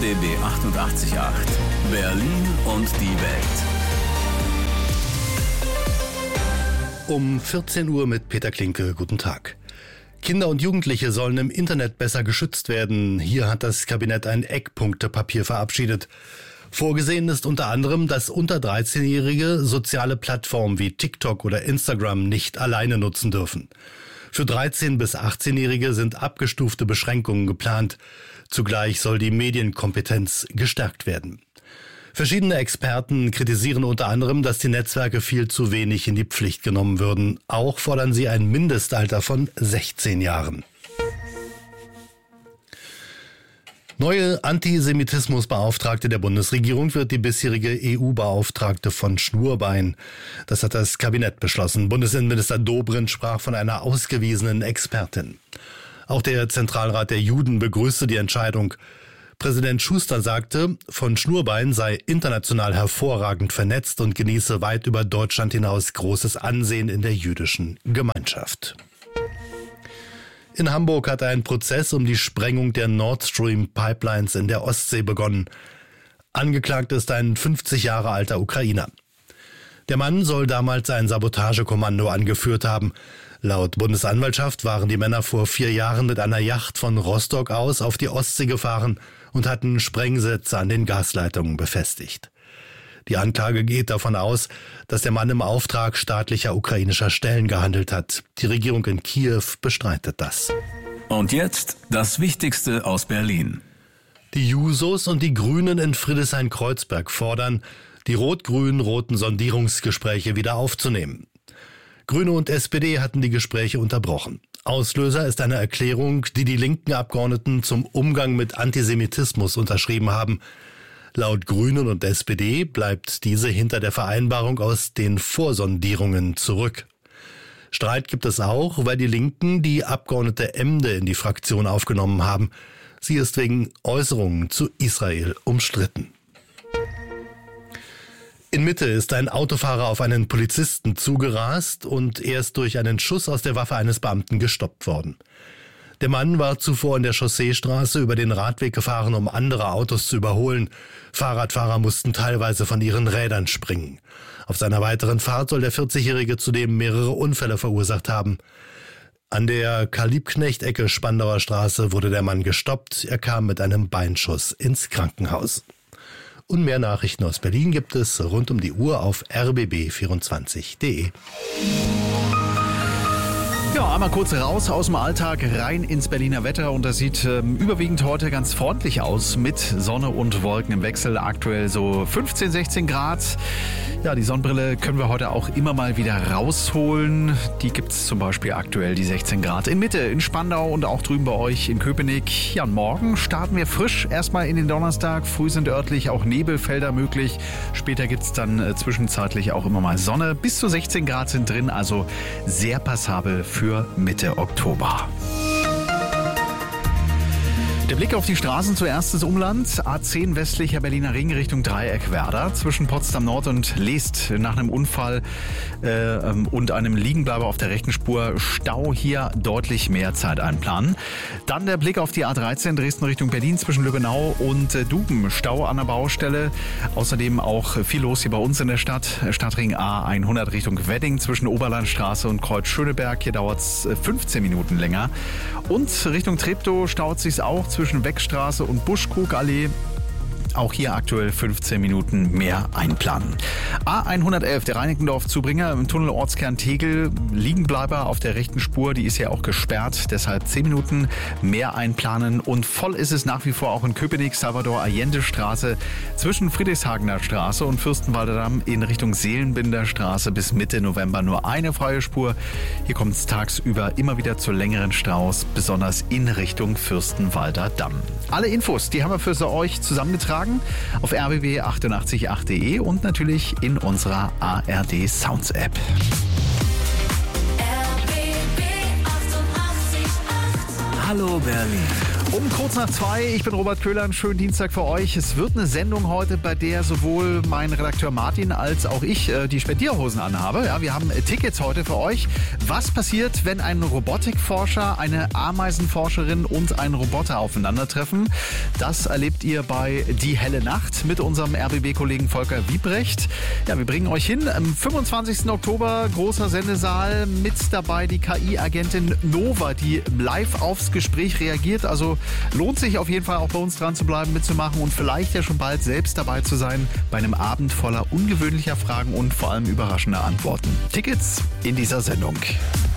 RBB 88.8 Berlin und die Welt. Um 14 Uhr mit Peter Klinke. Guten Tag. Kinder und Jugendliche sollen im Internet besser geschützt werden. Hier hat das Kabinett ein Eckpunktepapier verabschiedet. Vorgesehen ist unter anderem, dass unter 13-Jährige soziale Plattformen wie TikTok oder Instagram nicht alleine nutzen dürfen. Für 13- bis 18-Jährige sind abgestufte Beschränkungen geplant. Zugleich soll die Medienkompetenz gestärkt werden. Verschiedene Experten kritisieren unter anderem, dass die Netzwerke viel zu wenig in die Pflicht genommen würden. Auch fordern sie ein Mindestalter von 16 Jahren. Neue Antisemitismusbeauftragte der Bundesregierung wird die bisherige EU-Beauftragte von Schnurbein. Das hat das Kabinett beschlossen. Bundesinnenminister Dobrindt sprach von einer ausgewiesenen Expertin. Auch der Zentralrat der Juden begrüßte die Entscheidung. Präsident Schuster sagte, von Schnurbein sei international hervorragend vernetzt und genieße weit über Deutschland hinaus großes Ansehen in der jüdischen Gemeinschaft. In Hamburg hat ein Prozess um die Sprengung der Nord Stream Pipelines in der Ostsee begonnen. Angeklagt ist ein 50 Jahre alter Ukrainer. Der Mann soll damals ein Sabotagekommando angeführt haben. Laut Bundesanwaltschaft waren die Männer vor 4 Jahren mit einer Yacht von Rostock aus auf die Ostsee gefahren und hatten Sprengsätze an den Gasleitungen befestigt. Die Anklage geht davon aus, dass der Mann im Auftrag staatlicher ukrainischer Stellen gehandelt hat. Die Regierung in Kiew bestreitet das. Und jetzt das Wichtigste aus Berlin. Die Jusos und die Grünen in Friedrichshain-Kreuzberg fordern, die rot-grün-roten Sondierungsgespräche wieder aufzunehmen. Grüne und SPD hatten die Gespräche unterbrochen. Auslöser ist eine Erklärung, die die linken Abgeordneten zum Umgang mit Antisemitismus unterschrieben haben. Laut Grünen und SPD bleibt diese hinter der Vereinbarung aus den Vorsondierungen zurück. Streit gibt es auch, weil die Linken die Abgeordnete Emde in die Fraktion aufgenommen haben. Sie ist wegen Äußerungen zu Israel umstritten. In Mitte ist ein Autofahrer auf einen Polizisten zugerast und er ist durch einen Schuss aus der Waffe eines Beamten gestoppt worden. Der Mann war zuvor in der Chausseestraße über den Radweg gefahren, um andere Autos zu überholen. Fahrradfahrer mussten teilweise von ihren Rädern springen. Auf seiner weiteren Fahrt soll der 40-Jährige zudem mehrere Unfälle verursacht haben. An der Karl-Liebknecht-Ecke Spandauer Straße wurde der Mann gestoppt. Er kam mit einem Beinschuss ins Krankenhaus. Und mehr Nachrichten aus Berlin gibt es rund um die Uhr auf rbb24.de. Ja, einmal kurz raus aus dem Alltag, rein ins Berliner Wetter und das sieht überwiegend heute ganz freundlich aus mit Sonne und Wolken im Wechsel. Aktuell so 15, 16 Grad. Ja, die Sonnenbrille können wir heute auch immer mal wieder rausholen. Die gibt's zum Beispiel aktuell, die 16 Grad. In Mitte, in Spandau und auch drüben bei euch in Köpenick. Ja, morgen starten wir frisch erstmal in den Donnerstag. Früh sind örtlich auch Nebelfelder möglich. Später gibt's dann zwischenzeitlich auch immer mal Sonne. Bis zu 16 Grad sind drin, also sehr passabel für Mitte Oktober. Der Blick auf die Straßen zuerst des Umlands. A10 westlicher Berliner Ring Richtung Dreieckwerder. Zwischen Potsdam Nord und Leest nach einem Unfall und einem Liegenbleiber auf der rechten Spur. Stau, hier deutlich mehr Zeit einplanen. Dann der Blick auf die A13 Dresden Richtung Berlin zwischen Lübbenau und Duben. Stau an der Baustelle. Außerdem auch viel los hier bei uns in der Stadt. Stadtring A100 Richtung Wedding zwischen Oberlandstraße und Kreuz Schöneberg. Hier dauert es 15 Minuten länger. Und Richtung Treptow staut sich's auch zwischen Weckstraße und Buschkrugallee. Auch hier aktuell 15 Minuten mehr einplanen. A111, der Reinickendorf-Zubringer im Tunnel Ortskern Tegel. Liegenbleiber auf der rechten Spur, die ist ja auch gesperrt. Deshalb 10 Minuten mehr einplanen. Und voll ist es nach wie vor auch in Köpenick, Salvador-Allende-Straße zwischen Friedrichshagener Straße und Fürstenwalder Damm in Richtung Seelenbinder Straße bis Mitte November nur eine freie Spur. Hier kommt es tagsüber immer wieder zu längeren Staus, besonders in Richtung Fürstenwalder Damm. Alle Infos, die haben wir für euch zusammengetragen auf rbb888.de und natürlich in unserer ARD Sounds App. Hallo Berlin. Um kurz nach 2, ich bin Robert Köhler, schönen Dienstag für euch. Es wird eine Sendung heute, bei der sowohl mein Redakteur Martin als auch ich die Spendierhosen anhabe. Ja, wir haben Tickets heute für euch. Was passiert, wenn ein Robotikforscher, eine Ameisenforscherin und ein Roboter aufeinandertreffen? Das erlebt ihr bei Die helle Nacht mit unserem RBB-Kollegen Volker Wiebrecht. Ja, wir bringen euch hin. Am 25. Oktober, großer Sendesaal, mit dabei die KI-Agentin Nova, die live aufs Gespräch reagiert. Also lohnt sich auf jeden Fall auch bei uns dran zu bleiben, mitzumachen und vielleicht ja schon bald selbst dabei zu sein bei einem Abend voller ungewöhnlicher Fragen und vor allem überraschender Antworten. Tickets in dieser Sendung.